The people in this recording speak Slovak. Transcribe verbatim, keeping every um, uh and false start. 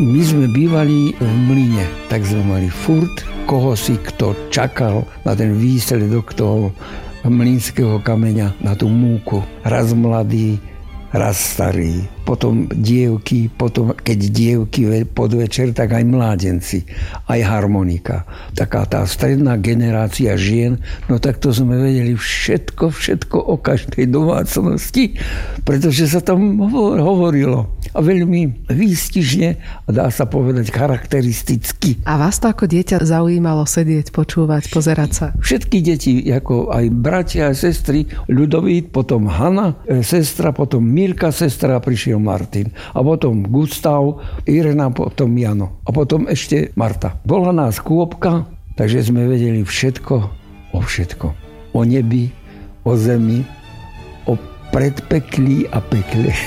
My sme bývali v mlyne, tak sme mali furt koho si kto čakal na ten výsledok toho mlynského kameňa, na tú múku. Raz mladý, raz starý. Potom dievky, potom keď dievky podvečer, tak aj mládenci, aj harmonika. Taká tá stredná generácia žien, no tak to sme vedeli všetko, všetko o každej domácnosti, pretože sa tam hovorilo. A veľmi výstižne, a dá sa povedať charakteristicky. A vás to ako dieťa zaujímalo sedieť, počúvať, pozerať sa? Všetky deti, ako aj bratia a sestry, Ľudovít, potom Hana, sestra, potom Mirka, sestra, prišiel Martin. A potom Gustav, Irena, potom Jano. A potom ešte Marta. Bola nás kôpka, takže sme vedeli všetko o všetko. O nebi, o zemi, o predpeklí a pekle.